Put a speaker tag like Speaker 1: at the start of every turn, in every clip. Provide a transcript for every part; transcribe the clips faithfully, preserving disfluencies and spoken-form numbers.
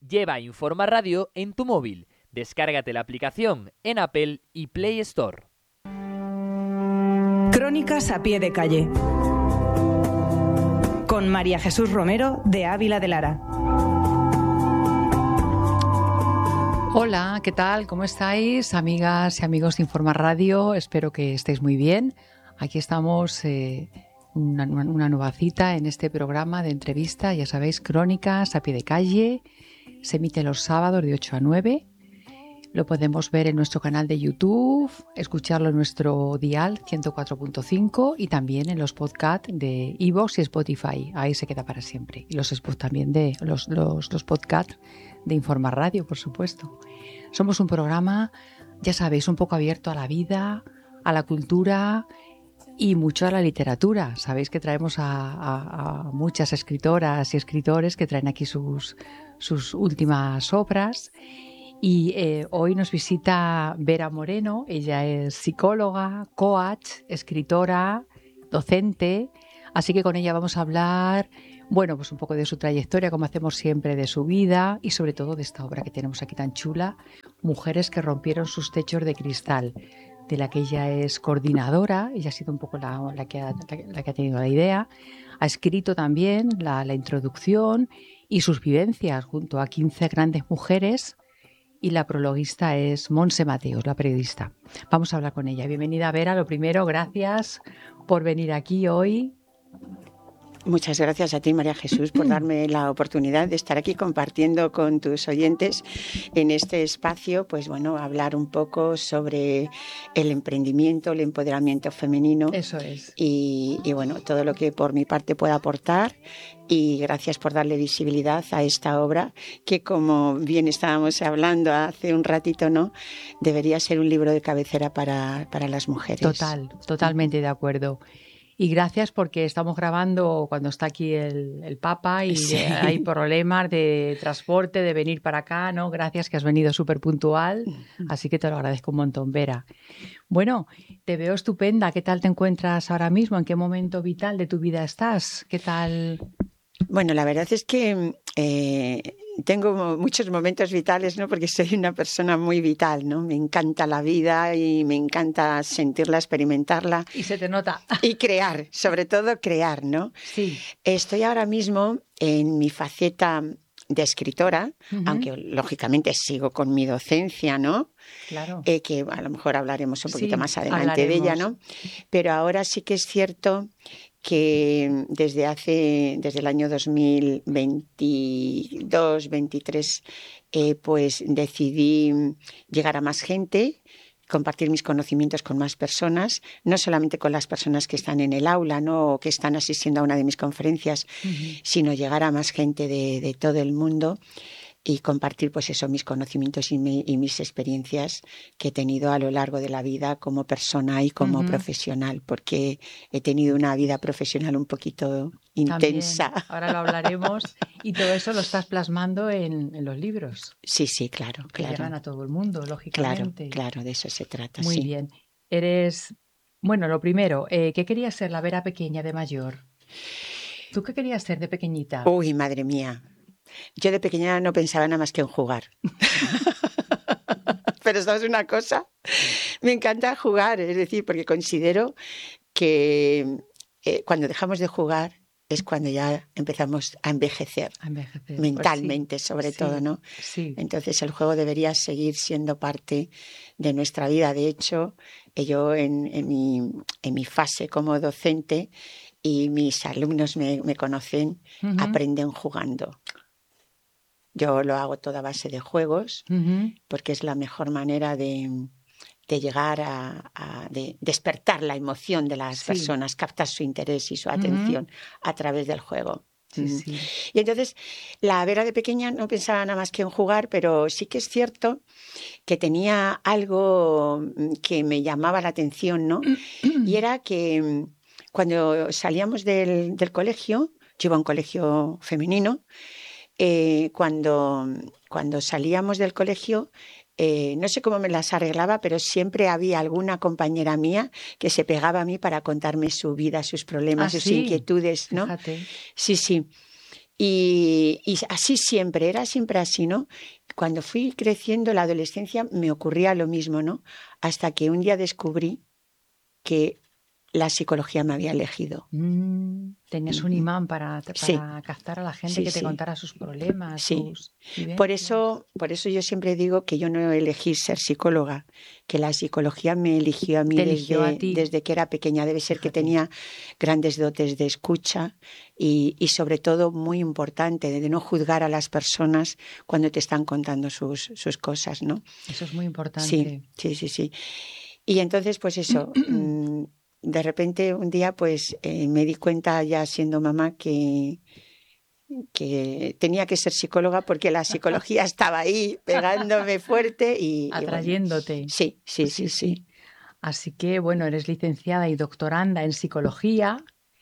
Speaker 1: Lleva Informa Radio en tu móvil. Descárgate la aplicación en Apple y Play Store.
Speaker 2: Crónicas a pie de calle. Con María Jesús Romero de Ávila de Lara.
Speaker 3: Hola, ¿qué tal? ¿Cómo estáis, amigas y amigos de Informa Radio? Espero que estéis muy bien. Aquí estamos, eh, una, una nueva cita en este programa de entrevista. Ya sabéis, Crónicas a pie de calle. Se emite los sábados de ocho a nueve. Lo podemos ver en nuestro canal de YouTube, escucharlo en nuestro dial ciento cuatro punto cinco y también en los podcasts de iVoox y Spotify. Ahí se queda para siempre. Y los spots también de los, los, los podcasts de Informa Radio, por supuesto. Somos un programa, ya sabéis, un poco abierto a la vida, a la cultura y mucho a la literatura. Sabéis que traemos a, a, a muchas escritoras y escritores que traen aquí sus, sus últimas obras. Y eh, hoy nos visita Vera Moreno. Ella es psicóloga, coach, escritora, docente. Así que con ella vamos a hablar, bueno, pues un poco de su trayectoria, como hacemos siempre, de su vida y sobre todo de esta obra que tenemos aquí tan chula, Mujeres que rompieron sus techos de cristal, de la que ella es coordinadora. Ella ha sido un poco la, la, que, ha, la, la que ha tenido la idea. Ha escrito también la, la introducción y sus vivencias junto a quince grandes mujeres. Y la prologuista es Montse Mateos, la periodista. Vamos a hablar con ella. Bienvenida, Vera. Lo primero, gracias por venir aquí hoy.
Speaker 4: Muchas gracias a ti, María Jesús, por darme la oportunidad de estar aquí compartiendo con tus oyentes en este espacio, pues bueno, hablar un poco sobre el emprendimiento, el empoderamiento femenino.
Speaker 3: Eso es.
Speaker 4: Y, y bueno, todo lo que por mi parte pueda aportar. Y gracias por darle visibilidad a esta obra que, como bien estábamos hablando hace un ratito, ¿no?, debería ser un libro de cabecera para, para las mujeres.
Speaker 3: Total, totalmente de acuerdo. Y gracias porque estamos grabando cuando está aquí el, el Papa y sí. Hay problemas de transporte, de venir para acá, ¿no? Gracias, que has venido súper puntual, así que te lo agradezco un montón, Vera. Bueno, te veo estupenda. ¿Qué tal te encuentras ahora mismo? ¿En qué momento vital de tu vida estás? ¿Qué tal?
Speaker 4: Bueno, la verdad es que eh, tengo muchos momentos vitales, ¿no? Porque soy una persona muy vital, ¿no? Me encanta la vida y me encanta sentirla, experimentarla.
Speaker 3: Y se te nota.
Speaker 4: Y crear, sobre todo crear, ¿no?
Speaker 3: Sí.
Speaker 4: Estoy ahora mismo en mi faceta de escritora, uh-huh. aunque lógicamente sigo con mi docencia, ¿no?
Speaker 3: Claro.
Speaker 4: Eh, que a lo mejor hablaremos un poquito
Speaker 3: sí,
Speaker 4: más adelante
Speaker 3: hablaremos.
Speaker 4: de ella, ¿no? Pero ahora sí que es cierto que desde hace, desde el año dos mil veintidós, veintitrés, eh, pues decidí llegar a más gente, compartir mis conocimientos con más personas, no solamente con las personas que están en el aula, ¿no?, o que están asistiendo a una de mis conferencias, uh-huh. sino llegar a más gente de, de todo el mundo y compartir, pues eso, mis conocimientos y, mi, y mis experiencias que he tenido a lo largo de la vida como persona y como uh-huh. profesional, porque he tenido una vida profesional un poquito intensa.
Speaker 3: También, ahora lo hablaremos. Y todo eso lo estás plasmando en, en los libros.
Speaker 4: Sí, sí, claro,
Speaker 3: que
Speaker 4: claro.
Speaker 3: llegan a todo el mundo, lógicamente.
Speaker 4: Claro, claro, de eso se trata,
Speaker 3: Muy
Speaker 4: sí.
Speaker 3: bien. Eres, bueno, lo primero, eh, ¿qué querías ser la Vera pequeña de mayor? ¿Tú qué querías ser de pequeñita?
Speaker 4: Uy, madre mía. Yo de pequeña no pensaba nada más que en jugar. Pero ¿sabes una cosa? Me encanta jugar, es decir, porque considero que eh, cuando dejamos de jugar es cuando ya empezamos a envejecer,
Speaker 3: a envejecer
Speaker 4: mentalmente,
Speaker 3: pues sí,
Speaker 4: sobre
Speaker 3: sí,
Speaker 4: todo, ¿no?
Speaker 3: Sí.
Speaker 4: Entonces el juego debería seguir siendo parte de nuestra vida. De hecho, yo en, en, mi, en mi fase como docente, y mis alumnos me, me conocen, uh-huh. aprenden jugando. Yo lo hago toda a base de juegos, uh-huh. porque es la mejor manera de, de llegar a, a de despertar la emoción de las sí. personas, captar su interés y su atención uh-huh. a través del juego.
Speaker 3: Sí, sí.
Speaker 4: Y entonces, la Vera de pequeña no pensaba nada más que en jugar, pero sí que es cierto que tenía algo que me llamaba la atención, ¿no? Y era que cuando salíamos del, del colegio, yo iba a un colegio femenino, Eh, cuando, cuando salíamos del colegio, eh, no sé cómo me las arreglaba, pero siempre había alguna compañera mía que se pegaba a mí para contarme su vida, sus problemas,
Speaker 3: ¿Ah,
Speaker 4: sus
Speaker 3: sí?
Speaker 4: inquietudes, ¿no?
Speaker 3: Fíjate.
Speaker 4: Sí, sí. Y, y así siempre, era siempre así, ¿no? Cuando fui creciendo, la adolescencia, me ocurría lo mismo, ¿no? Hasta que un día descubrí que la psicología me había elegido.
Speaker 3: Mm, tenías un imán para, para
Speaker 4: Sí.
Speaker 3: captar a la gente
Speaker 4: Sí,
Speaker 3: que te
Speaker 4: sí.
Speaker 3: contara sus problemas,
Speaker 4: Sí.
Speaker 3: sus vivencias.
Speaker 4: Por eso, por eso yo siempre digo que yo no elegí ser psicóloga, que la psicología me eligió a mí
Speaker 3: Te eligió
Speaker 4: desde,
Speaker 3: a ti.
Speaker 4: desde que era pequeña. Debe ser que
Speaker 3: Fíjate.
Speaker 4: tenía grandes dotes de escucha y, y sobre todo muy importante, de no juzgar a las personas cuando te están contando sus, sus cosas, ¿no?
Speaker 3: Eso es muy importante.
Speaker 4: Sí, sí, sí, sí. Y entonces, pues eso, mm, de repente un día pues eh, me di cuenta ya siendo mamá que, que tenía que ser psicóloga porque la psicología estaba ahí pegándome fuerte y, y bueno,
Speaker 3: Atrayéndote.
Speaker 4: sí, sí, sí, sí.
Speaker 3: Así que, bueno, eres licenciada y doctoranda en psicología.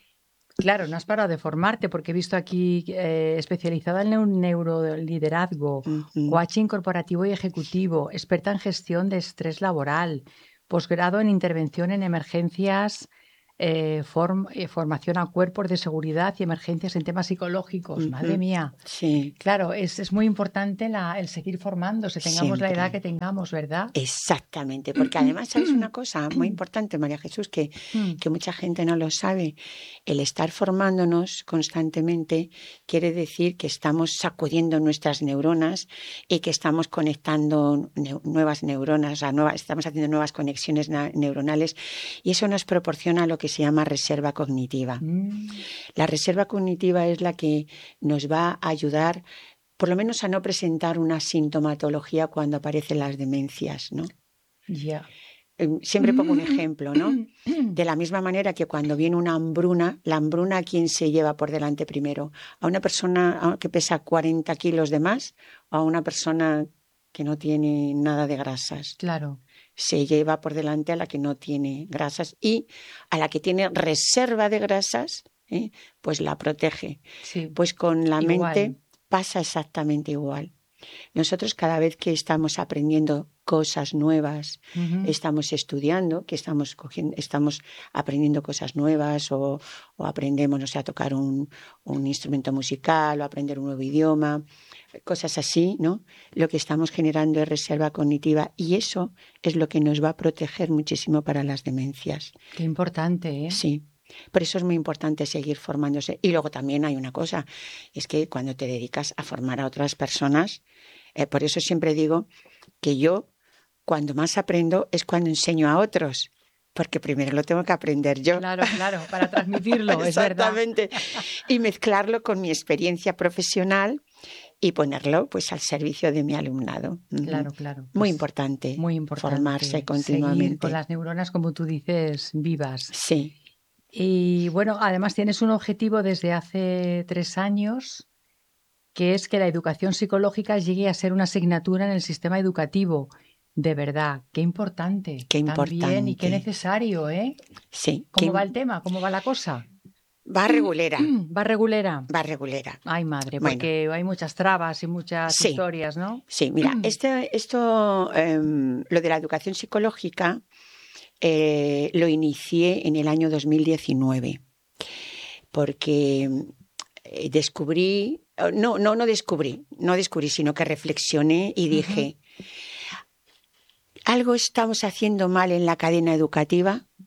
Speaker 3: Claro, no has parado de formarte porque he visto aquí eh, especializada en neu- neuroliderazgo,
Speaker 4: Ujú.
Speaker 3: coaching corporativo y ejecutivo, experta en gestión de estrés laboral, posgrado en intervención en emergencias, eh, form- eh, formación a cuerpos de seguridad y emergencias en temas psicológicos. Madre
Speaker 4: Ujú.
Speaker 3: mía.
Speaker 4: Sí,
Speaker 3: Claro, es, es muy importante la- el seguir formándose, tengamos la edad
Speaker 4: siempre.
Speaker 3: que tengamos, ¿verdad?
Speaker 4: Exactamente, porque además, ¿sabes una cosa muy importante, María Jesús, que,
Speaker 3: Mm,
Speaker 4: que mucha gente no lo sabe? El estar formándonos constantemente quiere decir que estamos sacudiendo nuestras neuronas y que estamos conectando neu- nuevas neuronas, o sea, nuevas, estamos haciendo nuevas conexiones na- neuronales y eso nos proporciona lo que se llama reserva cognitiva.
Speaker 3: mm,
Speaker 4: La reserva cognitiva es la que nos va a ayudar por lo menos a no presentar una sintomatología cuando aparecen las demencias, ¿no?
Speaker 3: ya.
Speaker 4: Em, Siempre pongo un ejemplo, ¿no? De la misma manera que cuando viene una hambruna, la hambruna, ¿a quién se lleva por delante primero? ¿A una persona a- que pesa cuarenta kilos de más o a una persona que no tiene nada de grasas?
Speaker 3: Claro,
Speaker 4: Se lleva por delante a la que no tiene grasas y a la que tiene reserva de grasas, ¿eh? Pues la protege.
Speaker 3: sí.
Speaker 4: Pues con la
Speaker 3: Igual.
Speaker 4: mente pasa exactamente igual. Nosotros cada vez que estamos aprendiendo cosas nuevas,
Speaker 3: Ujú.
Speaker 4: estamos estudiando, que estamos cogiendo, estamos aprendiendo cosas nuevas o, o aprendemos, no sé, a tocar un, un instrumento musical o aprender un nuevo idioma, cosas así, ¿no? Lo que estamos generando es reserva cognitiva y eso es lo que nos va a proteger muchísimo para las demencias.
Speaker 3: Qué importante, ¿eh?
Speaker 4: Sí. Por eso es muy importante seguir formándose. Y luego también hay una cosa, es que cuando te dedicas a formar a otras personas, eh, por eso siempre digo que yo cuando más aprendo es cuando enseño a otros, porque primero lo tengo que aprender yo.
Speaker 3: Claro, claro, para transmitirlo, es verdad.
Speaker 4: Exactamente. Y mezclarlo con mi experiencia profesional y ponerlo pues al servicio de mi alumnado. Ujú.
Speaker 3: Claro, claro.
Speaker 4: Muy
Speaker 3: Pues,
Speaker 4: importante.
Speaker 3: muy importante.
Speaker 4: Formarse
Speaker 3: Seguir
Speaker 4: continuamente.
Speaker 3: con las neuronas, como tú dices, vivas.
Speaker 4: Sí.
Speaker 3: Y bueno, además tienes un objetivo desde hace tres años, que es que la educación psicológica llegue a ser una asignatura en el sistema educativo. De verdad, qué importante.
Speaker 4: Qué
Speaker 3: También y qué
Speaker 4: importante.
Speaker 3: necesario, ¿eh?
Speaker 4: Sí.
Speaker 3: ¿Cómo
Speaker 4: que
Speaker 3: va el tema? ¿Cómo va la cosa?
Speaker 4: va regulera.
Speaker 3: Va regulera.
Speaker 4: Va regulera.
Speaker 3: Ay, madre,
Speaker 4: Bueno.
Speaker 3: porque hay muchas trabas y muchas
Speaker 4: Sí.
Speaker 3: historias, ¿no?
Speaker 4: Sí, mira, este, esto, em, lo de la educación psicológica, eh, lo inicié en el año dos mil diecinueve, porque eh, descubrí, eh, no, no, no descubrí, no descubrí, sino que reflexioné y dije, algo estamos haciendo mal en la cadena educativa